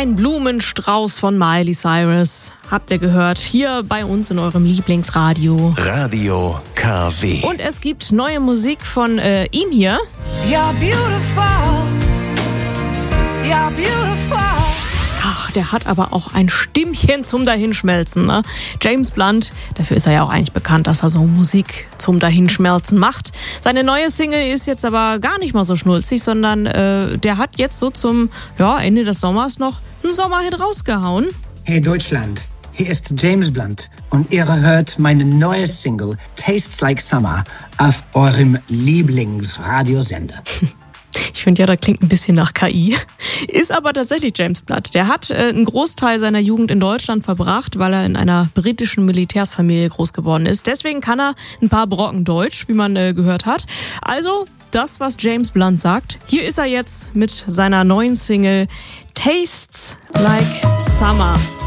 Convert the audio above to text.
Ein Blumenstrauß von Miley Cyrus. Habt ihr gehört? Hier bei uns in eurem Lieblingsradio. Radio KW. Und es gibt neue Musik von ihm hier. You're beautiful. You're beautiful. Ach, der hat aber auch ein Stimmchen zum Dahinschmelzen, ne? James Blunt, dafür ist er ja auch eigentlich bekannt, dass er so Musik zum Dahinschmelzen macht. Seine neue Single ist jetzt aber gar nicht mal so schnulzig, sondern der hat jetzt so zum Ende des Sommers noch einen Sommerhit rausgehauen. Hey Deutschland, hier ist James Blunt und ihr hört meine neue Single Tastes Like Summer auf eurem Lieblingsradiosender. Ich finde ja, das klingt ein bisschen nach KI. Ist aber tatsächlich James Blunt. Der hat einen Großteil seiner Jugend in Deutschland verbracht, weil er in einer britischen Militärsfamilie groß geworden ist. Deswegen kann er ein paar Brocken Deutsch, wie man gehört hat. Also das, was James Blunt sagt. Hier ist er jetzt mit seiner neuen Single Tastes Like Summer.